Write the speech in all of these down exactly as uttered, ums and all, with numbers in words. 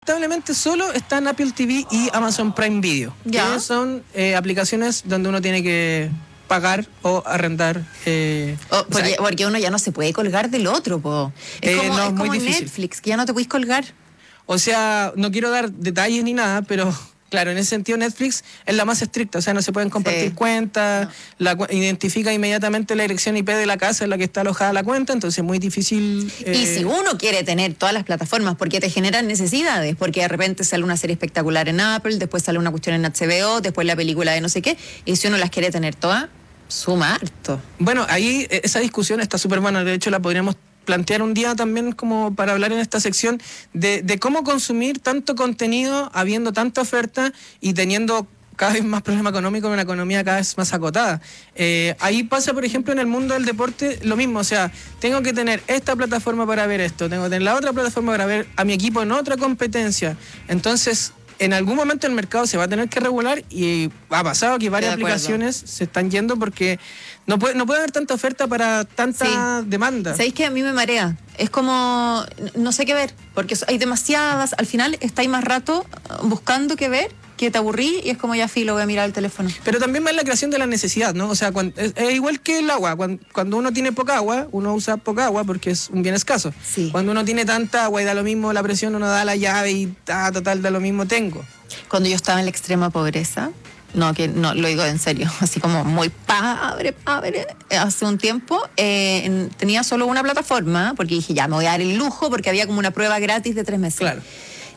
lamentablemente solo está en Apple T V y Amazon Prime Video. Ya. Que son eh, aplicaciones donde uno tiene que pagar o arrendar. Eh, Oh, porque, o sea, porque uno ya no se puede colgar del otro, po. Es Eh, como, no, es muy como difícil. Netflix, que ya no te puedes colgar. O sea, no quiero dar detalles ni nada, pero claro, en ese sentido Netflix es la más estricta, o sea, no se pueden compartir Sí. cuentas, No. la, cu- identifica inmediatamente la dirección I P de la casa en la que está alojada la cuenta, entonces es muy difícil. Y eh, si uno quiere tener todas las plataformas, porque te generan necesidades, porque de repente sale una serie espectacular en Apple, después sale una cuestión en H B O, después la película de no sé qué, y si uno las quiere tener todas, suma harto. Bueno, ahí eh, esa discusión está súper buena, de hecho la podríamos plantear un día también como para hablar en esta sección de, de cómo consumir tanto contenido habiendo tanta oferta y teniendo cada vez más problema económico en una economía cada vez más acotada. Eh, ahí pasa, por ejemplo, en el mundo del deporte lo mismo, o sea, tengo que tener esta plataforma para ver esto, tengo que tener la otra plataforma para ver a mi equipo en otra competencia. Entonces, en algún momento el mercado se va a tener que regular y ha pasado que varias Estoy de acuerdo. aplicaciones se están yendo porque no puede, no puede haber tanta oferta para tanta demanda. ¿Sabéis que a mí me marea? Es como, no sé qué ver, porque hay demasiadas, al final estáis más rato buscando qué ver, que te aburrí y es como ya filo, voy a mirar el teléfono. Pero también va en la creación de la necesidad, ¿no? O sea, cuando, es, es igual que el agua. Cuando, cuando uno tiene poca agua, uno usa poca agua porque es un bien escaso. Sí. Cuando uno tiene tanta agua y da lo mismo la presión, uno da la llave y ah, total, da lo mismo tengo. Cuando yo estaba en la extrema pobreza, no, que no, lo digo en serio, así como muy pobre, pobre, hace un tiempo, eh, en- tenía solo una plataforma, porque dije, ya me voy a dar el lujo, porque había como una prueba gratis de tres meses. Claro.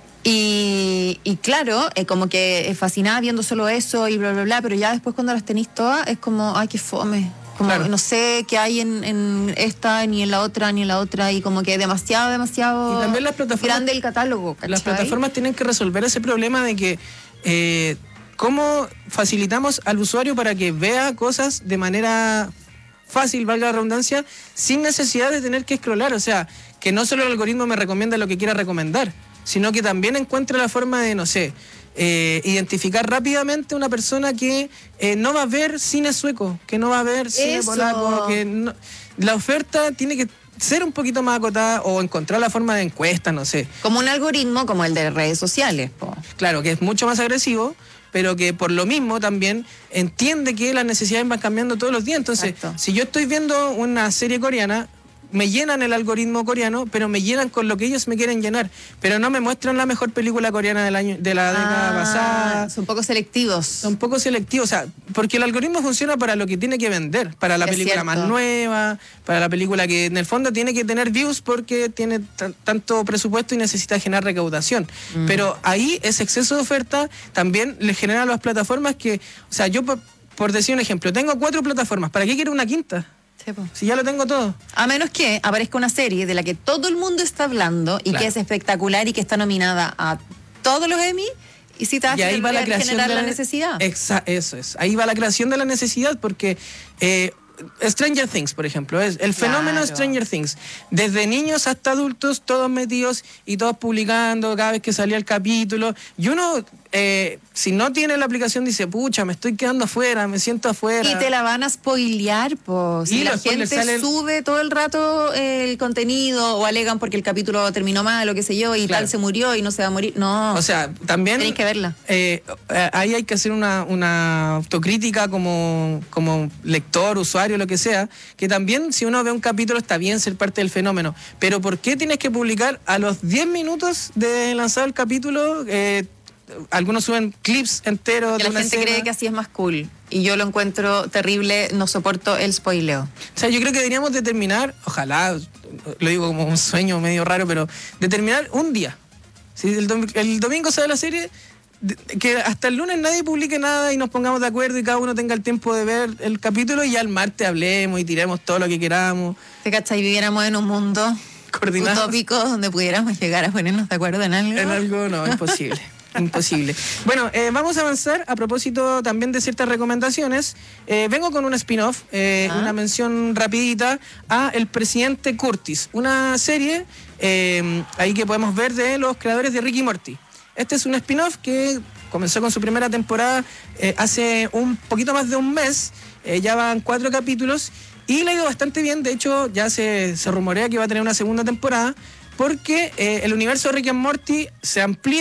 Y, y claro, eh, como que eh, fascinaba viendo solo eso y bla, bla, bla, pero ya después cuando las tenéis todas es como, ay, qué fome. Como Claro. no sé qué hay en, en esta, ni en la otra, ni en la otra, y como que demasiado, demasiado Y también las plataformas- grande el catálogo, ¿cachai? Las plataformas tienen que resolver ese problema de que eh, cómo facilitamos al usuario para que vea cosas de manera fácil, valga la redundancia, sin necesidad de tener que scrollar. O sea, que no solo el algoritmo me recomienda lo que quiera recomendar, sino que también encuentre la forma de, no sé, eh, identificar rápidamente una persona que eh, no va a ver cine sueco, que no va a ver cine Eso. polaco, que no- la oferta tiene que ser un poquito más acotada o encontrar la forma de encuesta, no sé. Como un algoritmo como el de redes sociales, po. Claro, que es mucho más agresivo, pero que por lo mismo también entiende que las necesidades van cambiando todos los días. Entonces, Exacto. si yo estoy viendo una serie coreana, me llenan el algoritmo coreano, pero me llenan con lo que ellos me quieren llenar. Pero no me muestran la mejor película coreana del año, de la década Ah, pasada. son poco selectivos. Son poco selectivos, o sea, porque el algoritmo funciona para lo que tiene que vender, para la Es película cierto. más nueva, para la película que en el fondo tiene que tener views porque tiene t- tanto presupuesto y necesita generar recaudación. Mm. Pero ahí ese exceso de oferta también le genera a las plataformas que, o sea, yo por, por decir un ejemplo, tengo cuatro plataformas, ¿para qué quiero una quinta? Sí, po. Si ya lo tengo todo. A menos que aparezca una serie de la que todo el mundo está hablando y Claro. que es espectacular y que está nominada a todos los Emmy, y si te va a Y ahí va la generar creación generar de la necesidad. Exa- eso es. Ahí va la creación de la necesidad porque eh, Stranger Things, por ejemplo, es el fenómeno Claro. Stranger Things. Desde niños hasta adultos, todos metidos y todos publicando cada vez que salía el capítulo. Y uno, eh, si no tiene la aplicación, dice, pucha, me estoy quedando afuera, me siento afuera. Y te la van a spoilear, pues. Y Si la los gente spoilers salen- sube todo el rato eh, el contenido o alegan porque el capítulo terminó mal o qué sé yo y Claro. tal se murió y no se va a morir. No. O sea, también... Tenéis que verla. eh, eh, ahí hay que hacer una, una autocrítica como, como lector, usuario, lo que sea, que también si uno ve un capítulo está bien ser parte del fenómeno, pero ¿por qué tienes que publicar a los diez minutos de lanzado el capítulo? Eh, algunos suben clips enteros Que de la una gente escena. cree que así es más cool. Y yo lo encuentro terrible, no soporto el spoileo. O sea, yo creo que deberíamos determinar, ojalá, lo digo como un sueño medio raro, pero determinar un día. Si el, dom- el domingo sale la serie, de- que hasta el lunes nadie publique nada y nos pongamos de acuerdo y cada uno tenga el tiempo de ver el capítulo y ya el martes hablemos y tiremos todo lo que queramos. ¿Te cachai? Viviéramos en un mundo Coordinados. utópico donde pudiéramos llegar a ponernos de acuerdo en algo. En algo no, imposible. Imposible. Bueno, eh, vamos a avanzar a propósito también de ciertas recomendaciones. Eh, vengo con un spin-off, eh, Ah. una mención rapidita a El Presidente Curtis, una serie eh, ahí que podemos ver de los creadores de Rick y Morty. Este es un spin-off que comenzó con su primera temporada eh, hace un poquito más de un mes, eh, ya van cuatro capítulos y le ha ido bastante bien. De hecho, ya se, se rumorea que va a tener una segunda temporada porque eh, el universo de Rick y Morty se amplía